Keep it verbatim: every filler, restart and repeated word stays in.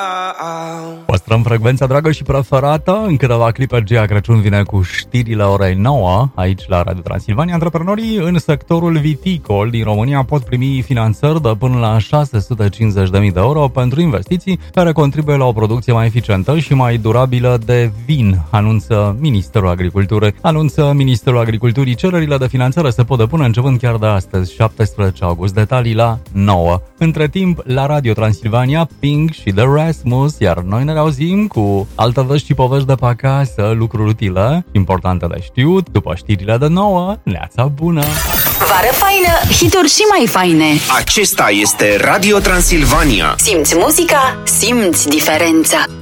Păstrăm frecvența dragă și preferată. În câteva clipe Gia Crăciun vine cu știrile orei nouă aici la Radio Transilvania. Antreprenorii în sectorul viticol din România pot primi finanțări de până la șase sute cincizeci de mii de euro pentru investiții care contribuie la o producție mai eficientă și mai durabilă de vin, anunță Ministerul Agriculturii. Anunță Ministerul Agriculturii. Cererile de finanțare se pot depune începând chiar de astăzi, șaptesprezece august. Detalii la nouă. Între timp, la Radio Transilvania, Pink și The Rasmus, iar noi ne auzim cu alte vești și povești de pe acasă, lucruri utile, importante de știut, după știrile de nouă. Neața bună! Vară faină, hituri și mai faine. Acesta este Radio Transilvania. Simți muzica, simți diferența.